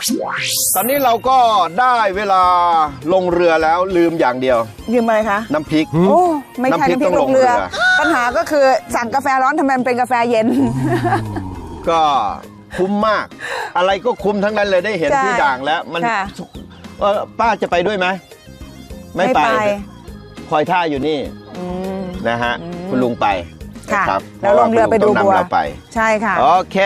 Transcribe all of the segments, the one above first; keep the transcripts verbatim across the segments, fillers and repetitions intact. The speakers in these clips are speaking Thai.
ตอนนี้เราก็ได้เวลาลงเรือแล้วลืมอย่างเดียวลืมอะไรคะน้ำพริกโอ้ไม่ใช่น้ำพริกลงเรือปัญหาก็คือสั่งกาแฟร้อนทำไมมันเป็นกาแฟเย็นก็คุ้มมากอะไรก็คุ้มทั้งนั้นเลยได้เห็นที่ด่างแล้วมันเออป้าจะไปด้วยไหมไม่ไปคอยท่าอยู่นี่นะฮะคุณลุงไปค่ะแล้วลงเรือไปดูบัวใช่ค่ะโอเค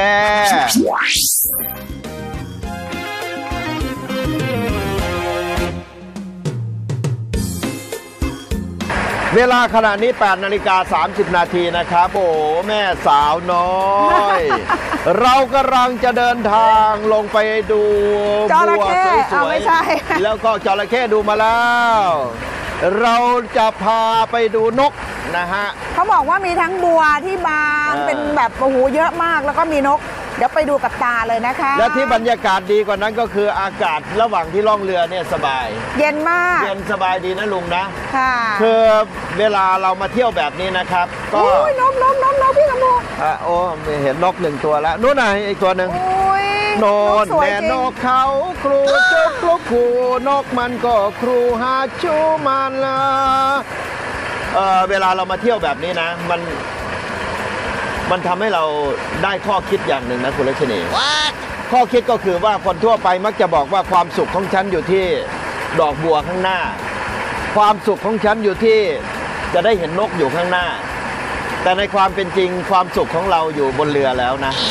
เวลาขณะนี้แปดนาฬิกาสามสิบนาทีนะครับโอ้แม่สาวน้อยเรากำลังจะเดินทางลงไปดูบัวสวยๆแล้วก็จระเข้ดูมาแล้วเราจะพาไปดูนกนะฮะเขาบอกว่ามีทั้งบัวที่บานเป็นแบบโอ้โหเยอะมากแล้วก็มีนกเดี๋ยวไปดูกับตาเลยนะคะและที่บรรยากาศดีกว่านั้นก็คืออากาศระหว่างที่ล่องเรือเนี่ยสบายเย็นมากเย็นสบายดีนะลุงนะค่ะคือเวลาเรามาเที่ยวแบบนี้นะครับก็นกนกนกนกพี่กำพูอ่ะโอ้เห็นนกหนึ่งตัวแล้วนู่นไหนอีกตัวหนึ่งโนนแน่นกเขาครูจุกครูครูนกมันก็ครูหาชูมันละเออเวลาเรามาเที่ยวแบบนี้นะมันมันทำให้เราได้ข้อคิดอย่างหนึ่งนะคุณรัชนีข้อคิดก็คือว่าคนทั่วไปมักจะบอกว่าความสุขของฉันอยู่ที่ดอกบัวข้างหน้าความสุขของฉันอยู่ที่จะได้เห็นนกอยู่ข้างหน้าแต่ในความเป็นจริงความสุขของเราอยู่บนเรือแล้วนะ